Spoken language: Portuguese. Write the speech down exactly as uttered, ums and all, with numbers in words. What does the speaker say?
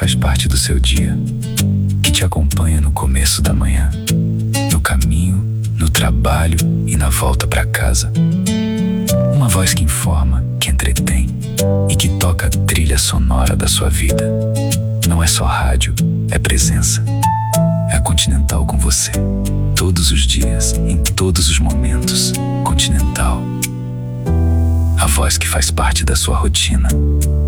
faz parte do seu dia, que te acompanha no começo da manhã, no caminho, no trabalho e na volta para casa. Uma voz que informa, que entretém e que toca a trilha sonora da sua vida. Não é só rádio, é presença. É a Continental com você, todos os dias, em todos os momentos. Continental, a voz que faz parte da sua rotina.